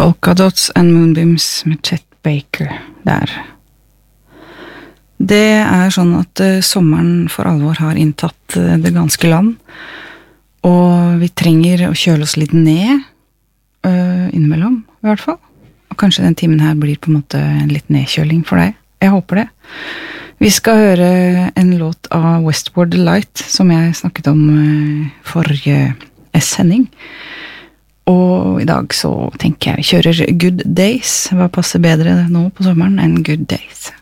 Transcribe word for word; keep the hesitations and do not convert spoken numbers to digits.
Polka Dots and Moonbeams med Chet Baker der. Det er sånn at uh, sommeren for alvor har inntatt uh, det ganske land, og vi trenger å kjøle oss litt ned, uh, innimellom i hvert fall. Og kanskje den timen her blir på en måte en litt nedkjøling for deg. Jeg håper det. Vi skal høre en låt av Westward Delight, som jeg snakket om uh, forrige sending. Og i dag så tenker jeg vi kjører Good Days. Hva passer bedre nå på sommeren enn Good Days?